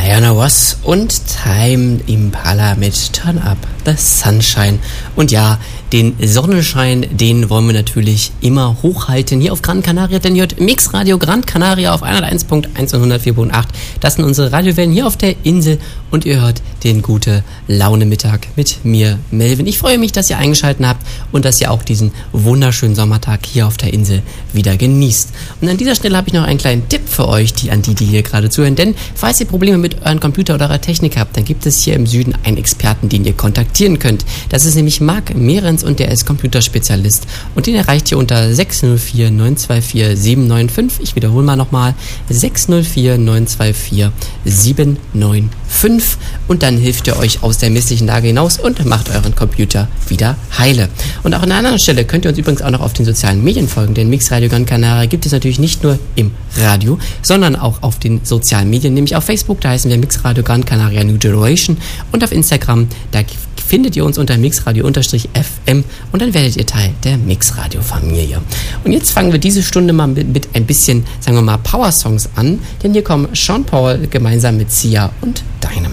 Diana Ross und Time Impala mit Turn Up the Sunshine. Und ja, den Sonnenschein, den wollen wir natürlich immer hochhalten hier auf Gran Canaria, denn ihr hört Mix Radio Gran Canaria auf 101.1 und 104.8. Das sind unsere Radiowellen hier auf der Insel und ihr hört den Gute Laune Mittag mit mir, Melvin. Ich freue mich, dass ihr eingeschaltet habt und dass ihr auch diesen wunderschönen Sommertag hier auf der Insel wieder genießt. Und an dieser Stelle habe ich noch einen kleinen Tipp für euch, die hier gerade zuhören, denn falls ihr Probleme mit euren Computer oder eurer Technik habt, dann gibt es hier im Süden einen Experten, den ihr kontaktieren könnt. Das ist nämlich Marc Mehrens und der ist Computerspezialist und den erreicht ihr unter 604 924 795. Ich wiederhole mal nochmal 604 924 795 und dann hilft er euch aus der misslichen Lage hinaus und macht euren Computer wieder heile. Und auch an einer anderen Stelle könnt ihr uns übrigens auch noch auf den sozialen Medien folgen, denn Mix Radio Gran Canaria gibt es natürlich nicht nur im Radio, sondern auch auf den sozialen Medien, nämlich auf Facebook, da heißen wir Mix Radio Gran Canaria New Generation und auf Instagram, da findet ihr uns unter mixradio_fm und dann werdet ihr Teil der Mixradio-Familie. Und jetzt fangen wir diese Stunde mal mit ein bisschen, sagen wir mal, Power-Songs an, denn hier kommen Sean Paul gemeinsam mit Sia und Dynamite.